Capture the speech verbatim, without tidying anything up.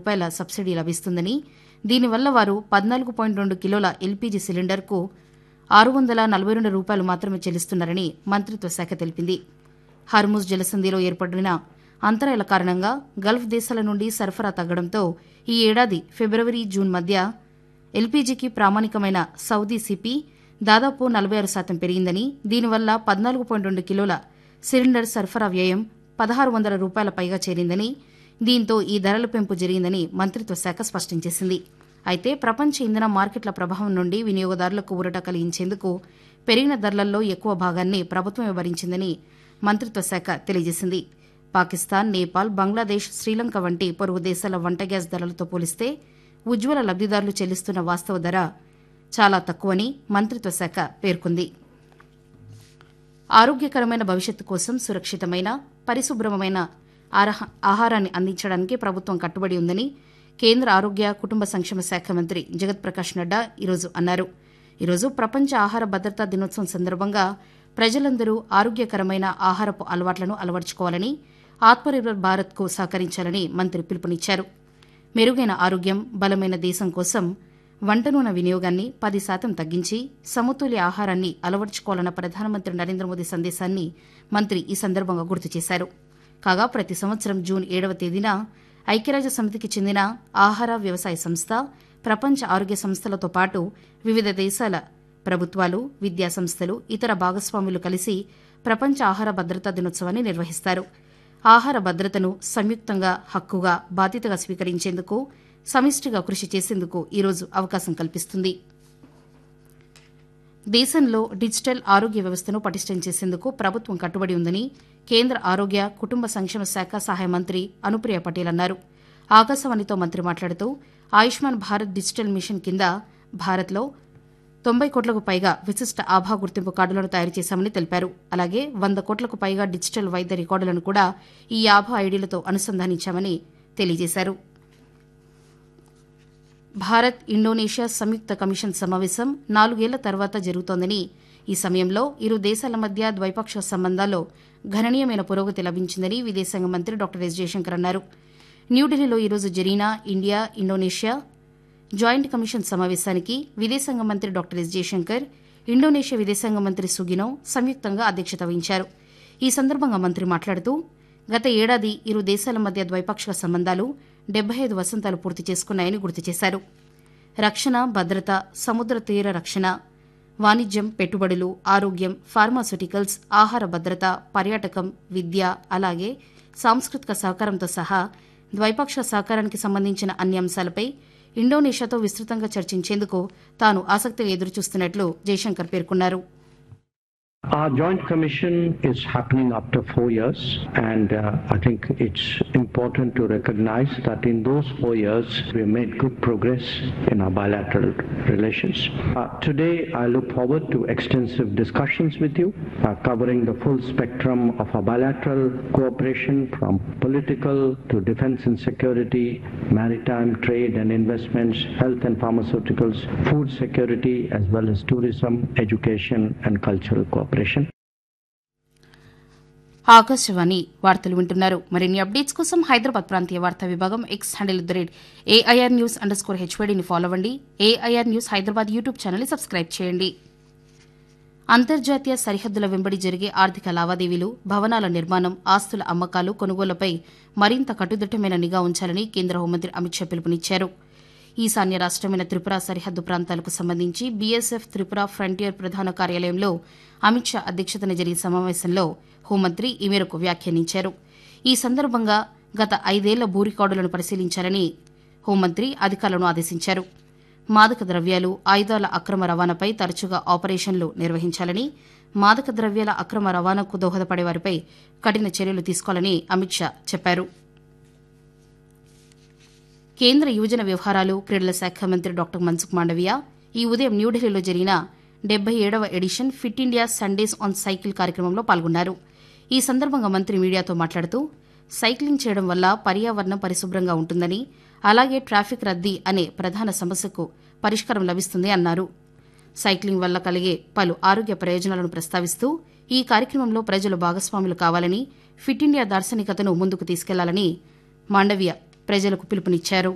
రూపాయల సబ్సిడీ లభిస్తుందని, దీనివల్ల వారు పద్నాలుగు పాయింట్ రెండు కిలోల ఎల్పీజీ సిలిండర్కు ఆరు వందల నలభై రెండు రూపాయలు మాత్రమే చెల్లిస్తున్నారని మంత్రిత్వ శాఖ తెలిపింది. హర్ముజ్ జలసంధిలో ఏర్పడిన అంతరాయాల కారణంగా గల్ఫ్ దేశాల నుండి సరఫరా తగ్గడంతో ఈ ఏడాది ఫిబ్రవరి జూన్ మధ్య ఎల్పీజీకి ప్రామాణికమైన సౌదీ సిపి దాదాపు నలభై ఆరు శాతం పెరిగిందని, దీనివల్ల పద్నాలుగు పాయింట్ రెండు కిలోల సిలిండర్ సరఫరా వ్యయం పదహారు వందల రూపాయల పైగా చేరిందని, దీంతో ఈ ధరల పెంపు జరిగిందని మంత్రిత్వ శాఖ స్పష్టం చేసింది. అయితే ప్రపంచ ఇంధన మార్కెట్ల ప్రభావం నుండి వినియోగదారులకు ఊరట కలిగించేందుకు పెరిగిన ధరలలో ఎక్కువ భాగాన్ని ప్రభుత్వమే భరించిందని మంత్రిత్వ శాఖ తెలియజేసింది. పాకిస్తాన్, నేపాల్, బంగ్లాదేశ్, శ్రీలంక వంటి పొరుగు దేశాల వంట గ్యాస్ ధరలతో పోలిస్తే ఉజ్వల లబ్దిదారులు చెల్లిస్తున్న వాస్తవ ధర చాలా తక్కువని మంత్రిత్వ శాఖ పేర్కొంది. ఆరోగ్యకరమైన భవిష్యత్తు కోసం సురక్షితమైన, పరిశుభ్రమైన ఆహారాన్ని అందించడానికి ప్రభుత్వం కట్టుబడి ఉందని కేంద్ర ఆరోగ్య కుటుంబ సంక్షేమ శాఖ మంత్రి జగత్ ప్రకాష్ నడ్డా ఈరోజు అన్నారు. ఈరోజు ప్రపంచ ఆహార భద్రతా దినోత్సవం సందర్భంగా ప్రజలందరూ ఆరోగ్యకరమైన ఆహారపు అలవాట్లను అలవర్చుకోవాలని, ఆత్మనిర్భర్ భారత్కు సహకరించాలని మంత్రి పిలుపునిచ్చారు. మెరుగైన ఆరోగ్యం, బలమైన దేశం కోసం వంట నూనె వినియోగాన్ని పది శాతం తగ్గించి సమతుల్య ఆహారాన్ని అలవర్చుకోవాలన్న ప్రధానమంత్రి నరేంద్ర మోదీ సందేశాన్ని మంత్రి ఈ సందర్భంగా గుర్తు చేశారు. కాగా ప్రతి సంవత్సరం జూన్ ఏడవ తేదీన ఐక్యరాజ్య సమితికి చెందిన ఆహార వ్యవసాయ సంస్థ, ప్రపంచ ఆరోగ్య సంస్థలతో పాటు వివిధ దేశాల ప్రభుత్వాలు, విద్యా సంస్థలు, ఇతర భాగస్వాములు కలిసి ప్రపంచ ఆహార భద్రతా దినోత్సవాన్ని నిర్వహిస్తారు. ఆహార భద్రతను సంయుక్తంగా, హక్కుగా, బాధ్యతగా స్వీకరించేందుకు సమిష్టిగా కృషి చేసేందుకు ఈరోజు అవకాశం కల్పిస్తుంది. దేశంలో డిజిటల్ ఆరోగ్య వ్యవస్థను పటిష్టం చేసేందుకు ప్రభుత్వం కట్టుబడి ఉందని కేంద్ర ఆరోగ్య కుటుంబ సంక్షేమ శాఖ సహాయ మంత్రి అనుప్రియ పటేల్ అన్నారు. ఆకాశవాణితో మంత్రి మాట్లాడుతూ ఆయుష్మాన్ భారత్ డిజిటల్ మిషన్ కింద భారత్లో తొంభై కోట్లకు పైగా విశిష్ట ఆభా గుర్తింపు కార్డులను తయారు చేశామని తెలిపారు. అలాగే వంద కోట్లకు పైగా డిజిటల్ వైద్య రికార్డులను కూడా ఈ ఆభా ఐడీలతో అనుసంధానించామని తెలియజేశారు. భారత్ ఇండోనేషియా సంయుక్త కమిషన్ సమావేశం నాలుగేళ్ల తర్వాత జరుగుతోందని, ఈ సమయంలో ఇరు దేశాల మధ్య ద్వైపాక్షిక సంబంధాల్లో గణనీయమైన పురోగతి లభించిందని విదేశాంగ మంత్రి డాక్టర్ ఎస్ జయశంకర్ అన్నారు. న్యూఢిల్లీలో ఈరోజు జరిగిన ఇండియా ఇండోనేషియా జాయింట్ కమిషన్ సమావేశానికి విదేశాంగ మంత్రి డాక్టర్ ఎస్ జయశంకర్, ఇండోనేషియా విదేశాంగ మంత్రి సుగినో సంయుక్తంగా అధ్యక్షత వహించారు. ఈ సందర్భంగా మంత్రి మాట్లాడుతూ గత ఏడాది ఇరు దేశాల మధ్య ద్వైపాక్షిక సంబంధాలు డెబ్బై ఐదు వసంతాలు పూర్తి చేసుకున్నాయని గుర్తు చేశారు. రక్షణ, భద్రత, సముద్ర తీర రక్షణ, వాణిజ్యం, పెట్టుబడులు, ఆరోగ్యం, ఫార్మాస్యూటికల్స్, ఆహార భద్రత, పర్యాటకం, విద్య, అలాగే సాంస్కృతిక సహకారంతో సహా ద్వైపాక్షిక సహకారానికి సంబంధించిన అన్ని అంశాలపై ఇండోనేషియాతో విస్తృతంగా చర్చించేందుకు తాను ఆసక్తిగా ఎదురుచూస్తున్నట్లు జయశంకర్ పేర్కొన్నారు. Our joint commission is happening after four years, and uh, I think it's important to recognize that in those four years we have made good progress in our bilateral relations. Uh, today I look forward to extensive discussions with you, uh, covering the full spectrum of our bilateral cooperation from political to defense and security, maritime, trade and investments, health and pharmaceuticals, food security, as well as tourism, education and cultural cooperation. Akashvani వార్తలు వింటున్నారు. మరిన్ని updates కోసం హైదరాబాద్ ప్రాంతీయ వార్తా విభాగం X handle the rate AIR news under score హెచ్వైడీని follow అవ్వండి. AIR news Hyderabad YouTube ఛానల్ని subscribe చేయండి. అంతర్జాతీయ సరిహద్దుల వెంబడి జరిగే ఆర్థిక లావాదేవీలు, భవనాల నిర్మాణం, ఆస్తుల అమ్మకాలు, కొనుగోళ్లపై మరింత కట్టుదిట్టమైన నిఘా ఉంచాలని కేంద్ర హోంమంత్రి అమిత్ షా పిలుపునిచ్చారు. ఈశాన్య రాష్టమైన త్రిపుర సరిహద్దు ప్రాంతాలకు సంబంధించి బీఎస్ఎఫ్ త్రిపుర ఫ్రంటియర్ ప్రధాన కార్యాలయంలో అమిత్ షా అధ్యక్షతన జరిగిన సమావేశంలో హోంమంత్రి ఈ మేరకు వ్యాఖ్యానించారు. ఈ సందర్భంగా గత ఐదేళ్ల భూ రికార్డులను పరిశీలించాలని హోంమంత్రి అధికారులను ఆదేశించారు. మాదక ద్రవ్యాలు, ఆయుధాల అక్రమ రవాణాపై తరచుగా ఆపరేషన్లు నిర్వహించాలని, మాదక ద్రవ్యాల అక్రమ రవాణాకు దోహదపడే వారిపై కఠిన చర్యలు తీసుకోవాలని అమిత్ షా చెప్పారు. కేంద్ర యువజన వ్యవహారాలు, క్రీడల శాఖ మంత్రి డాక్టర్ మన్సుఖ్ మాండవీయ ఈ ఉదయం న్యూఢిల్లీలో జరిగిన డెబ్బై ఏడవ edition fit India Sundays on cycle కార్యక్రమంలో పాల్గొన్నారు. ఈ సందర్భంగా మంత్రి మీడియాతో మాట్లాడుతూ సైక్లింగ్ చేయడం వల్ల పర్యావరణం పరిశుభ్రంగా ఉంటుందని, అలాగే ట్రాఫిక్ రద్దీ అనే ప్రధాన సమస్యకు పరిష్కారం లభిస్తుంది అన్నారు. సైక్లింగ్ వల్ల కలిగే పలు ఆరోగ్య ప్రయోజనాలను ప్రస్తావిస్తూ ఈ కార్యక్రమంలో ప్రజలు భాగస్వాములు కావాలని, ఫిట్ ఇండియా దార్శనికతను ముందుకు తీసుకెళ్లాలని మాండవీయ ప్రజలకు పిలుపునిచ్చారు.